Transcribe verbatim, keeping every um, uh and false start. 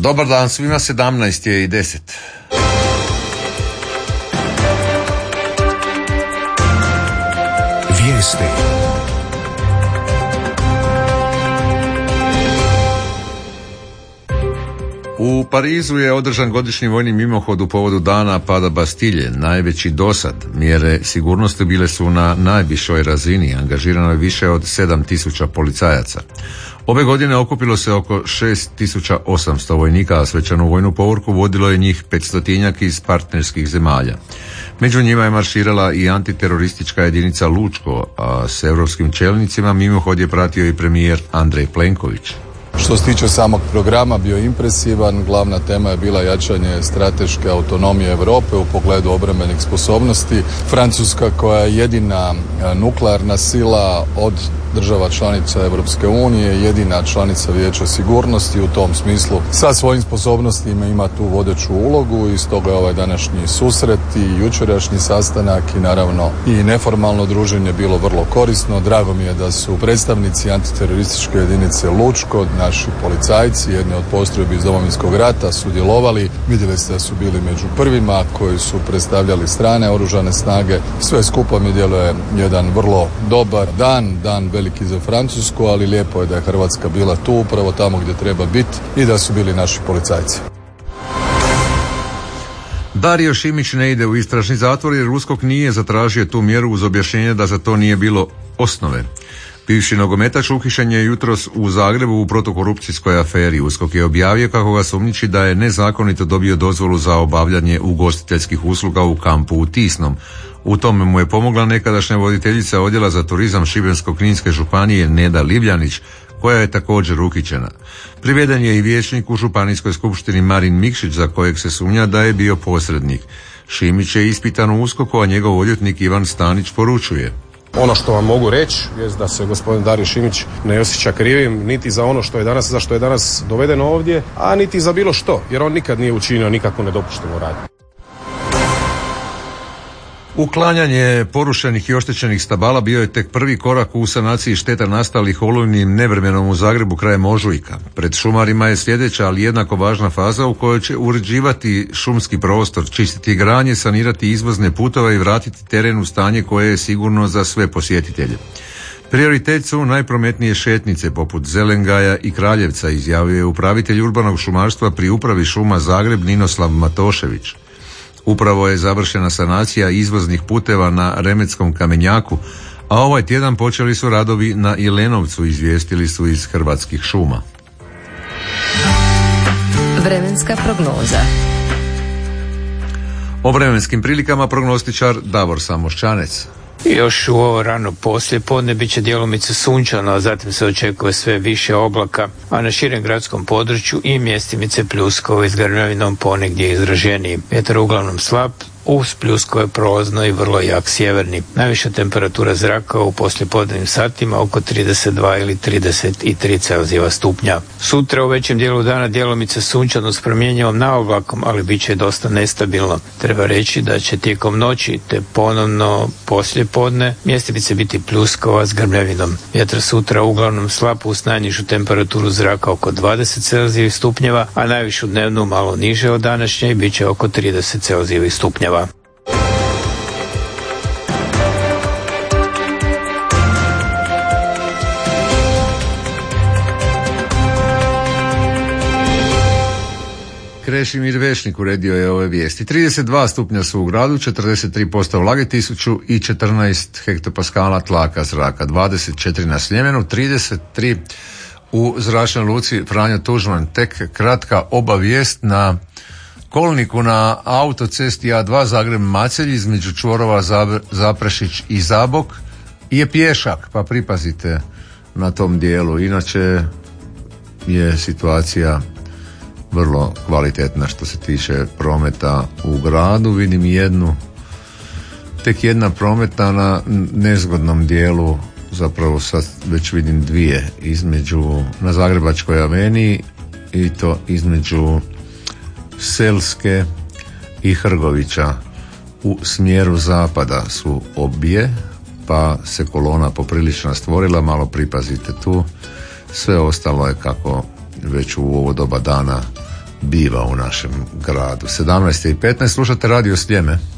Dobar dan svima, sedamnaest je i deset. Vijesti. U Parizu je održan godišnji vojni mimohod u povodu dana pada Bastilje, najveći dosad. Mjere sigurnosti bile su na najvišoj razini, angažirano je više od sedam tisuća policajaca. Ove godine okupilo se oko šest tisuća osamsto vojnika, a svečanu vojnu povorku vodilo je njih petstotinjak iz partnerskih zemalja. Među njima je marširala i antiteroristička jedinica Lučko, a s europskim čelnicima mimohod je pratio i premijer Andrej Plenković. Što se tiče samog programa, bio je impresivan. Glavna tema je bila jačanje strateške autonomije Europe u pogledu obrambenih sposobnosti. Francuska, koja je jedina nuklearna sila od država članica Europske unije, jedina članica Vijeća sigurnosti, u tom smislu sa svojim sposobnostima ima tu vodeću ulogu i stoga je ovaj današnji susret i jučerašnji sastanak i naravno i neformalno druženje bilo vrlo korisno. Drago mi je da su predstavnici antiterorističke jedinice Lučko, naši policajci, jedni od postrojbi iz Domovinskog rata, sudjelovali. Vidjeli ste da su bili među prvima koji su predstavljali strane oružane snage. Sve skupa mi djeluje jedan vrlo dobar dan, dan veliki za Francusku, ali lijepo je da je Hrvatska bila tu upravo tamo gdje treba biti i da su bili naši policajci. Dario Šimić ne ide u istražni zatvor jer USKOK nije zatražio tu mjeru uz objašnjenje da za to nije bilo osnove. Bivši nogometaš uhićen je jutros u Zagrebu u protukorupcijskoj aferi. USKOK je objavio kako ga sumnjiči da je nezakonito dobio dozvolu za obavljanje ugostiteljskih usluga u kampu u Tisnom. U tome mu je pomogla nekadašnja voditeljica odjela za turizam Šibensko-kninske županije Neda Livljanić, koja je također uhićena. Priveden je i vijećnik u županijskoj skupštini Marin Mikšić, za kojeg se sumnja da je bio posrednik. Šimić je ispitan u USKOK-u, a njegov odvjetnik Ivan Stanić poručuje: ono što vam mogu reći je da se gospodin Dario Šimić ne osjeća krivim niti za ono što je danas, za što je danas doveden ovdje, a niti za bilo što, jer on nikad nije učinio nikakvu nedopuštenu radnju. Uklanjanje porušenih i oštećenih stabala bio je tek prvi korak u sanaciji šteta nastalih olujnim nevremenom u Zagrebu krajem ožujka. Pred šumarima je sljedeća, ali jednako važna faza u kojoj će uređivati šumski prostor, čistiti granje, sanirati izvozne putove i vratiti teren u stanje koje je sigurno za sve posjetitelje. Prioritet su najprometnije šetnice poput Zelengaja i Kraljevca, izjavio je upravitelj urbanog šumarstva pri upravi šuma Zagreb Ninoslav Matošević. Upravo je završena sanacija izvoznih puteva na Remetskom kamenjaku, a ovaj tjedan počeli su radovi na Jelenovcu, izvijestili su iz Hrvatskih šuma. Vremenska prognoza. O vremenskim prilikama prognostičar Davor Samoščanec. Još u ovo rano poslije podne bit će djelomice sunčano, a zatim se očekuje sve više oblaka, a na širem gradskom području i mjestimice pljuskove s grmljavinom ponegdje izraženiji. Vjetar uglavnom slab, uz pljuskove prolazno i vrlo jak sjeverni. Najviša temperatura zraka u poslijepodnevnim satima oko trideset dva ili trideset tri Celzijeva stupnja. Sutra u većem dijelu dana djelomice sunčano s promjenjivom naoblakom, ali bit će dosta nestabilno. Treba reći da će tijekom noći te ponovno poslijepodne mjestimice biti pljuskova s grmljavinom. Vjetar sutra uglavnom slab uz najnižu temperaturu zraka oko dvadeset Celzijevih stupnjeva, a najvišu dnevnu malo niže od današnje i bit će oko trideset Celzijevih stupnjeva. Krešimir Vešnik uredio je ove vijesti. trideset dva stupnja su u gradu, četrdeset tri posto vlage, tisuću četrnaest hektopaskala tlaka zraka, dvadeset četiri na Sljemenu, trideset tri u zračnoj luci Franjo Tuđman. Tek kratka obavijest: na kolniku na autocesti A dva Zagreb-Macelj između čvorova Zaprešić i Zabok je pješak, pa pripazite na tom dijelu. Inače je situacija vrlo kvalitetna što se tiče prometa u gradu. Vidim jednu, tek jedna prometa na nezgodnom dijelu, zapravo sad već vidim dvije, između, na Zagrebačkoj aveniji, i to između Selske i Hrgovića u smjeru zapada su obje, pa se kolona poprilično stvorila, malo pripazite tu. Sve ostalo je kako već u ovo doba dana biva u našem gradu. sedamnaest i petnaest slušate Radio Sljeme.